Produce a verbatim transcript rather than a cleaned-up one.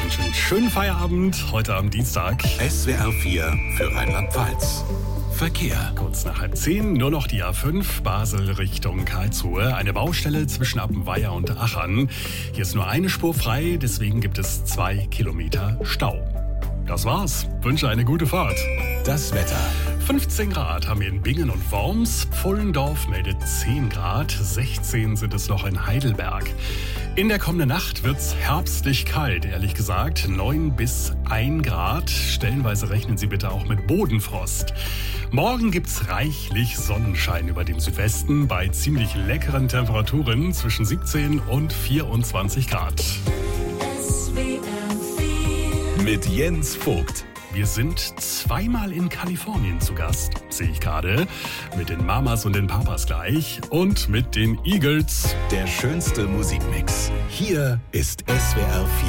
wünsche einen schönen Feierabend heute am Dienstag. S W R vier für Rheinland-Pfalz. Verkehr. Kurz nach halb zehn, nur noch die A fünf, Basel Richtung Karlsruhe. Eine Baustelle zwischen Appenweier und Achern. Hier ist nur eine Spur frei, deswegen gibt es zwei Kilometer Stau. Das war's. Wünsche eine gute Fahrt. Das Wetter. fünfzehn Grad haben wir in Bingen und Worms. Pfullendorf meldet zehn Grad. sechzehn sind es noch in Heidelberg. In der kommenden Nacht wird's herbstlich kalt, ehrlich gesagt. neun bis ein Grad. Stellenweise rechnen Sie bitte auch mit Bodenfrost. Morgen gibt's reichlich Sonnenschein über dem Südwesten bei ziemlich leckeren Temperaturen zwischen siebzehn und vierundzwanzig Grad. Mit Jens Vogt. Wir sind zweimal in Kalifornien zu Gast, sehe ich gerade. Mit den Mamas und den Papas gleich und mit den Eagles. Der schönste Musikmix. Hier ist S W R vier.